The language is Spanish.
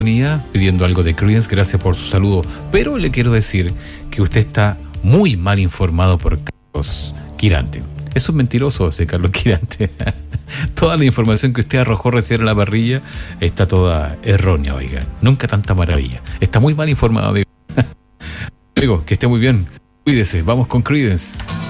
pidiendo algo de Creedence, gracias por su saludo, pero le quiero decir que usted está muy mal informado por Carlos Quirante. Es un mentiroso ese Carlos Quirante. Toda la información que usted arrojó recién a la parrilla está toda errónea, oiga. Nunca tanta maravilla. Está muy mal informado, amigo. Amigo, que esté muy bien. Cuídese, vamos con Creedence.